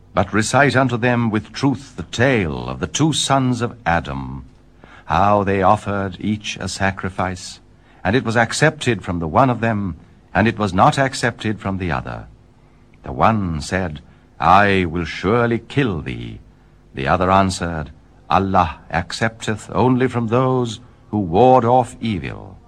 But recite unto them with truth the tale of the two sons of Adam, how they offered each a sacrifice, and it was accepted from the one of them, and it was not accepted from the other. The one said, I will surely kill thee. The other answered, Allah accepteth only from those who ward off evil.